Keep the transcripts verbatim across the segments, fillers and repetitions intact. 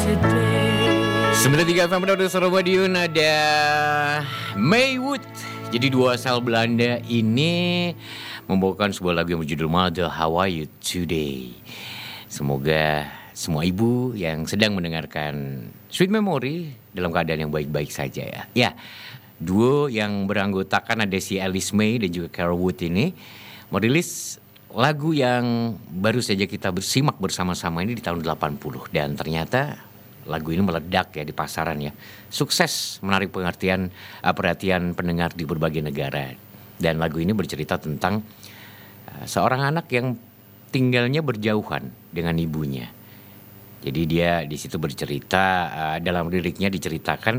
sembilan puluh tiga F M Pada Suara Madiun ada Maywood. Jadi dua asal Belanda ini membawakan sebuah lagu yang berjudul Mother How Are You Today. Semoga semua ibu yang sedang mendengarkan Sweet Memory dalam keadaan yang baik-baik saja ya. Ya, duo yang beranggotakan ada si Alice May dan juga Carol Wood ini merilis lagu yang baru saja kita bersimak bersama-sama ini di tahun delapan puluh. Dan ternyata lagu ini meledak ya di pasaran ya. Sukses menarik pengertian uh, perhatian pendengar di berbagai negara. Dan lagu ini bercerita tentang uh, seorang anak yang tinggalnya berjauhan dengan ibunya. Jadi dia di situ bercerita uh, dalam liriknya diceritakan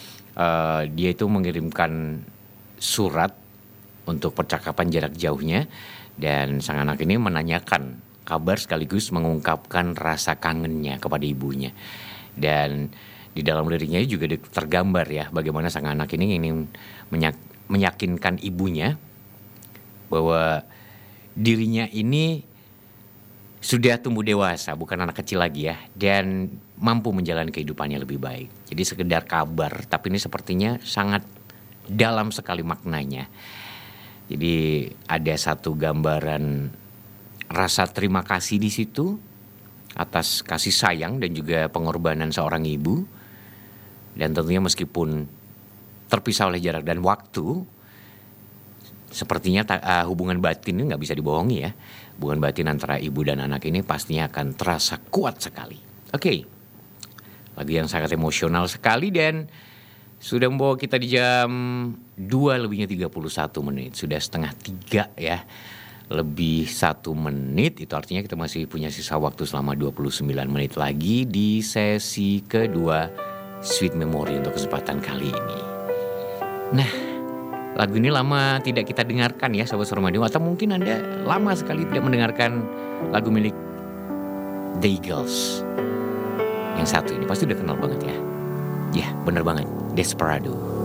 uh, dia itu mengirimkan surat untuk percakapan jarak jauhnya, dan sang anak ini menanyakan kabar sekaligus mengungkapkan rasa kangennya kepada ibunya. Dan di dalam liriknya juga tergambar ya bagaimana sang anak ini ingin menyak- meyakinkan ibunya bahwa dirinya ini sudah tumbuh dewasa, bukan anak kecil lagi ya, dan mampu menjalani kehidupannya lebih baik. Jadi sekedar kabar, tapi ini sepertinya sangat dalam sekali maknanya. Jadi ada satu gambaran rasa terima kasih di situ atas kasih sayang dan juga pengorbanan seorang ibu. Dan tentunya meskipun terpisah oleh jarak dan waktu, sepertinya uh, hubungan batin ini gak bisa dibohongi ya. Hubungan batin antara ibu dan anak ini pastinya akan terasa kuat sekali. Oke, okay. Lagu yang sangat emosional sekali dan sudah membawa kita di jam dua lebihnya tiga puluh satu menit. Sudah setengah tiga ya. Lebih satu menit, itu artinya kita masih punya sisa waktu selama dua puluh sembilan menit lagi di sesi kedua Sweet Memory untuk kesempatan kali ini. Nah, lagu ini lama tidak kita dengarkan ya Sobat Suara Madiun, atau mungkin Anda lama sekali tidak mendengarkan lagu milik The Eagles. Yang satu ini pasti udah kenal banget ya. Ya, benar banget, Desperado.